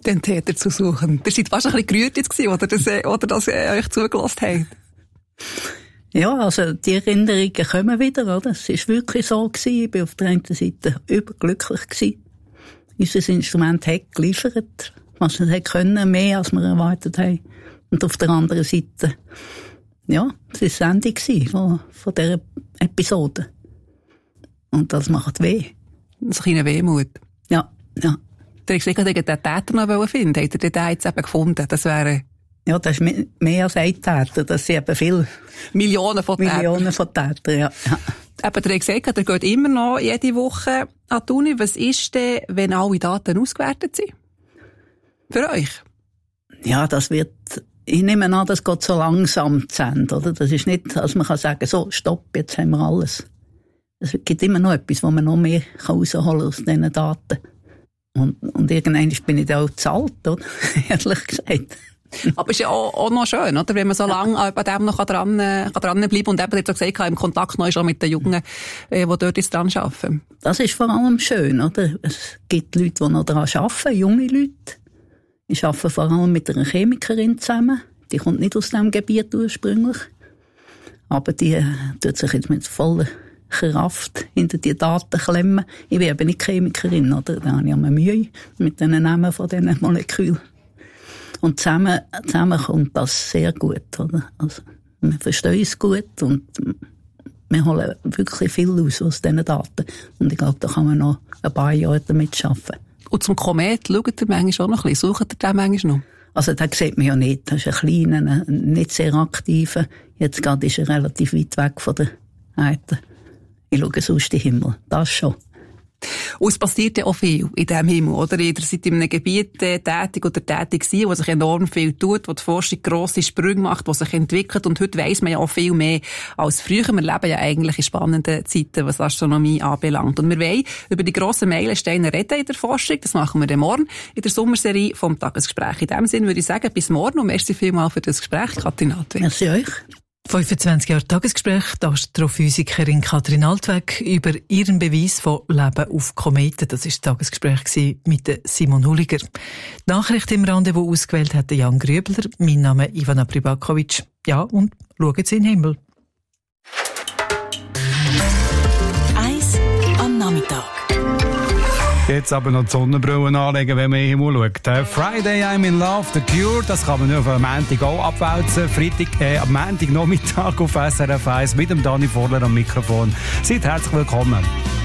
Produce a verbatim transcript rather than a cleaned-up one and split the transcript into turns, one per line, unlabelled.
Den Täter zu suchen. Ihr seid fast ein bisschen gerührt jetzt gewesen, oder das, oder das äh, euch zugelassen habt.
Ja, also die Erinnerungen kommen wieder, oder? Es war wirklich so gewesen. Ich war auf der einen Seite überglücklich gewesen. Unser Instrument hat geliefert, was es hätte können, mehr als wir erwartet haben. Und auf der anderen Seite, ja, es war das Ende gewesen von, von dieser Episode. Und das macht weh.
Das ist ein kleiner Wehmut.
Ja, ja.
Der ist sicher den Täter noch finden. Habt ihr den jetzt eben gefunden? Das wäre...
Ja, das ist mehr als ein Täter. Das sind eben viele...
Millionen von Tätern.
Millionen von Tätern, ja. ja.
Eben, der hat gesagt, er geht immer noch jede Woche an die Uni. Was ist denn, wenn alle Daten ausgewertet sind? Für euch?
Ja, das wird... Ich nehme an, das geht so langsam zu Ende, oder? Das ist nicht, als man kann sagen, so, stopp, jetzt haben wir alles. Es gibt immer noch etwas, wo man noch mehr rausholen kann aus diesen Daten. Und, und irgendwann bin ich da auch zu alt, oder? Ehrlich gesagt.
Aber es ist ja auch, auch noch schön, oder? Wenn man so lange ja. bei dem noch dran, kann dran bleiben und eben, jetzt auch gesagt, im Kontakt noch ist auch mit den Jungen, äh, die dort jetzt dran arbeiten.
Das ist vor allem schön, oder? Es gibt Leute, die noch daran arbeiten, junge Leute. Ich arbeite vor allem mit einer Chemikerin zusammen. Die kommt nicht aus diesem Gebiet ursprünglich. Aber die äh, tut sich jetzt mit voller Kraft hinter die Daten klemmen. Ich bin eben nicht Chemikerin, oder? Da habe ich immer Mühe mit den Namen von diesen Molekülen. Und zusammen, zusammen kommt das sehr gut, oder? Also, wir verstehen es gut und wir holen wirklich viel aus aus diesen Daten. Und ich glaube, da kann man noch ein paar Jahre damit arbeiten.
Und zum Komet schaut ihr manchmal auch noch ein bisschen? Sucht ihr den manchmal noch?
Also, den sieht man ja nicht. Das ist ein kleiner, nicht sehr aktiver. Jetzt gerade ist er relativ weit weg von der Erde. Ich schaue sonst den Himmel. Das schon.
Und es passiert ja auch viel in diesem Himmel, oder? Ihr seid in einem Gebiet äh, tätig oder tätig gewesen, wo sich enorm viel tut, wo die Forschung grosse Sprünge macht, wo sich entwickelt. Und heute weiss man ja auch viel mehr als früher. Wir leben ja eigentlich in spannenden Zeiten, was Astronomie anbelangt. Und wir wollen über die grossen Meilensteine reden in der Forschung. Das machen wir dann morgen in der Sommerserie vom Tagesgespräch. In dem Sinne würde ich sagen, bis morgen und merci vielmals für das Gespräch, Katrin Altweg.
Merci euch.
fünfundzwanzig Jahre Tagesgespräch, die Astrophysikerin Katrin Altweg über ihren Beweis von Leben auf Kometen. Das war das Tagesgespräch mit Simon Hulliger. Die Nachricht im Rendezvous ausgewählt hat Jan Grübler. Mein Name ist Ivana Pribakovic. Ja, und schauen Sie in den Himmel.
Eins am Nachmittag.
Jetzt aber noch die Sonnenbrille anlegen, wenn man in den Himmel schaut. Friday I'm in Love, The Cure, das kann man nur auf am Montag auch abwälzen. Freitag, äh, am Montag Nachmittag auf S R F eins mit dem Dani Vorler am Mikrofon. Seid herzlich willkommen.